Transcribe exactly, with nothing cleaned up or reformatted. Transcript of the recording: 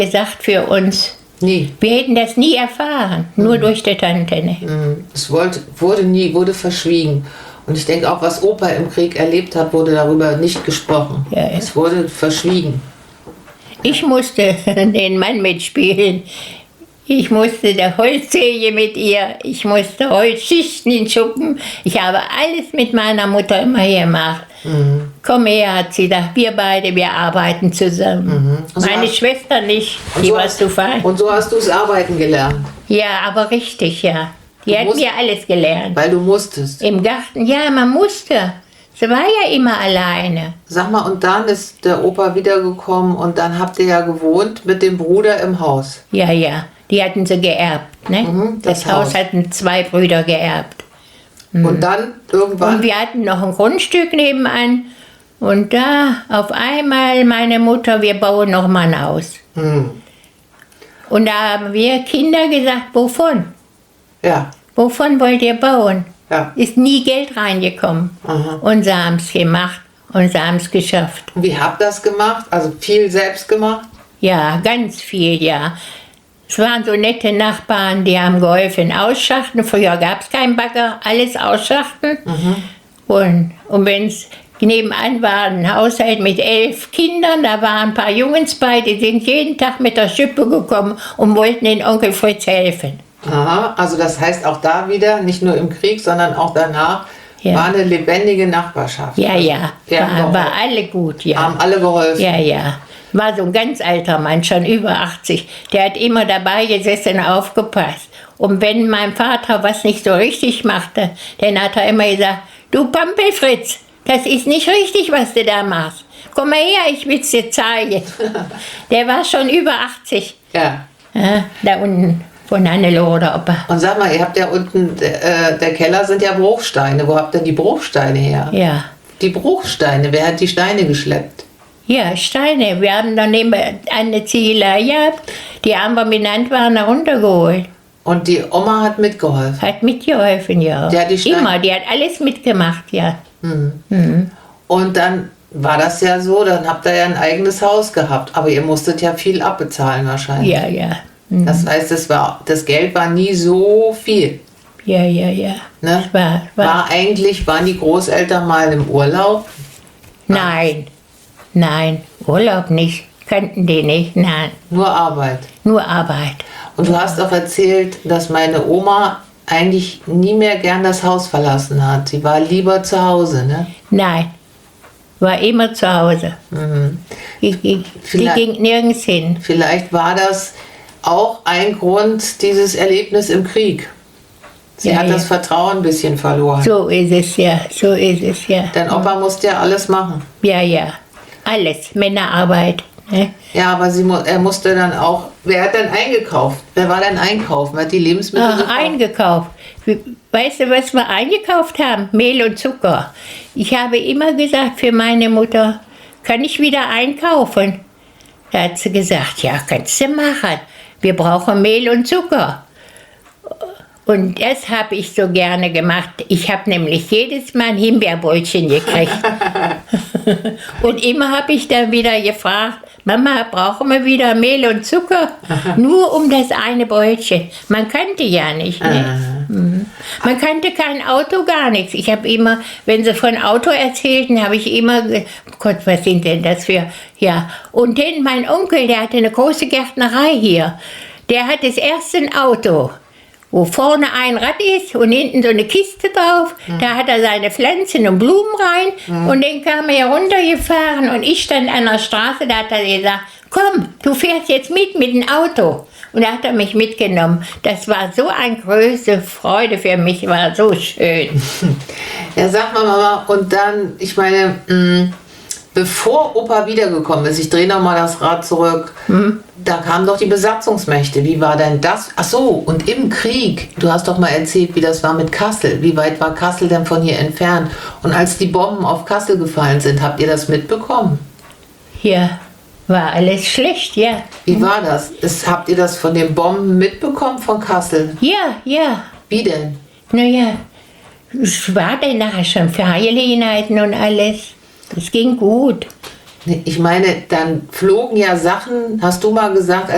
gesagt für uns. Nie. Wir hätten das nie erfahren, nur mhm. durch die Tante. Ne? Mhm. Es wollte, wurde nie, wurde verschwiegen. Und ich denke auch, was Opa im Krieg erlebt hat, wurde darüber nicht gesprochen. Ja, ja. Es wurde verschwiegen. Ich musste den Mann mitspielen. Ich musste der Holzsäge mit ihr. Ich musste Holzschichten in Schuppen. Ich habe alles mit meiner Mutter immer gemacht. Mhm. Komm her, hat sie gesagt, wir beide, wir arbeiten zusammen. Mhm. So Meine hast, Schwester nicht, die so war hast, zu fein. Und so hast du das Arbeiten gelernt? Ja, aber richtig, ja. Die hat mir alles gelernt. Weil du musstest? Im Garten, ja, man musste. Sie war ja immer alleine. Sag mal, und dann ist der Opa wiedergekommen und dann habt ihr ja gewohnt mit dem Bruder im Haus? Ja, ja, die hatten sie geerbt. Ne? Mhm, das, das Haus. Haus hatten zwei Brüder geerbt. Mhm. Und dann irgendwann? Und wir hatten noch ein Grundstück nebenan. Und da auf einmal meine Mutter, wir bauen noch mal ein Haus. Mhm. Und da haben wir Kinder gesagt, wovon? Ja. Wovon wollt ihr bauen? Ja. Ist nie Geld reingekommen. Aha. Und sie haben es gemacht und sie haben es geschafft. Und wie habt ihr das gemacht? Also viel selbst gemacht? Ja, ganz viel, ja. Es waren so nette Nachbarn, die haben geholfen ausschachten. Früher gab es keinen Bagger, alles ausschachten. Mhm. Und, und wenn es nebenan war ein Haushalt mit elf Kindern, da waren ein paar Jungs bei, die sind jeden Tag mit der Schippe gekommen und wollten den Onkel Fritz helfen. Aha, also das heißt auch da wieder, nicht nur im Krieg, sondern auch danach, ja. War eine lebendige Nachbarschaft. Ja, also, ja, war, war alle gut, ja. Haben alle geholfen. Ja, ja. War so ein ganz alter Mann, schon über achtzig. Der hat immer dabei gesessen und aufgepasst. Und wenn mein Vater was nicht so richtig machte, dann hat er immer gesagt, du Pampelfritz, das ist nicht richtig, was du da machst. Komm mal her, ich will's dir zeigen. Der war schon über achtzig. Ja. Ja, da unten. Von Hannelore oder Opa. Und sag mal, ihr habt ja unten, äh, der Keller sind ja Bruchsteine. Wo habt ihr die Bruchsteine her? Ja. Die Bruchsteine, wer hat die Steine geschleppt? Ja, Steine. Wir haben daneben eine Ziegelei gehabt, die haben wir mit Handwagen runtergeholt. Und die Oma hat mitgeholfen? Hat mitgeholfen, ja. Die hat die Steine Immer, die hat alles mitgemacht, ja. Mhm. Mhm. Und dann war das ja so, dann habt ihr ja ein eigenes Haus gehabt. Aber ihr musstet ja viel abbezahlen wahrscheinlich. Ja, ja. Das heißt, das, war, das Geld war nie so viel. Ja, ja, ja. Ne? War, war. war eigentlich, waren die Großeltern mal im Urlaub? Nein, nein, Urlaub nicht. Kannten die nicht, nein. Nur Arbeit? Nur Arbeit. Und du hast auch erzählt, dass meine Oma eigentlich nie mehr gern das Haus verlassen hat. Sie war lieber zu Hause, ne? Nein, war immer zu Hause. Mhm. Ich, ich, die ging nirgends hin. Vielleicht war das auch ein Grund, dieses Erlebnis im Krieg. Sie ja, hat ja. das Vertrauen ein bisschen verloren. So ist es ja, so ist es ja. Dein Opa musste ja alles machen. Ja, ja, alles, Männerarbeit. Ne? Ja, aber sie, er musste dann auch, wer hat denn eingekauft? Wer war denn einkaufen? Wer hat die Lebensmittel Ach, gekauft? eingekauft. Weißt du, was wir eingekauft haben? Mehl und Zucker. Ich habe immer gesagt für meine Mutter, kann ich wieder einkaufen? Da hat sie gesagt, ja, kannst du machen. Wir brauchen Mehl und Zucker. Und das habe ich so gerne gemacht. Ich habe nämlich jedes Mal ein Himbeerbrötchen gekriegt. Und immer habe ich dann wieder gefragt, Mama, brauchen wir wieder Mehl und Zucker? Nur um das eine Brötchen. Man kannte ja nicht. Ne? Mhm. Man kannte kein Auto, gar nichts. Ich habe immer, wenn sie von Auto erzählten, habe ich immer, Gott, was sind denn das für, ja. Und dann mein Onkel, der hatte eine große Gärtnerei hier. Der hat das erste ein Auto, wo vorne ein Rad ist und hinten so eine Kiste drauf. Mhm. Da hat er seine Pflanzen und Blumen rein. Mhm. Und dann kam er runtergefahren und ich stand an der Straße. Da hat er gesagt, komm, du fährst jetzt mit mit dem Auto. Und da hat er mich mitgenommen. Das war so eine große Freude für mich, war so schön. Ja, sag mal, Mama, und dann, ich meine, mh, bevor Opa wiedergekommen ist, ich drehe nochmal das Rad zurück, mhm. da kamen doch die Besatzungsmächte. Wie war denn das? Ach so, und im Krieg, du hast doch mal erzählt, wie das war mit Kassel. Wie weit war Kassel denn von hier entfernt? Und als die Bomben auf Kassel gefallen sind, habt ihr das mitbekommen? Ja, war alles schlecht, ja. Wie war das? Ist, habt ihr das von den Bomben mitbekommen von Kassel? Ja, ja. Wie denn? Naja, es war dann nachher schon Feierlichkeiten und alles. Das ging gut. Ich meine, dann flogen ja Sachen, hast du mal gesagt,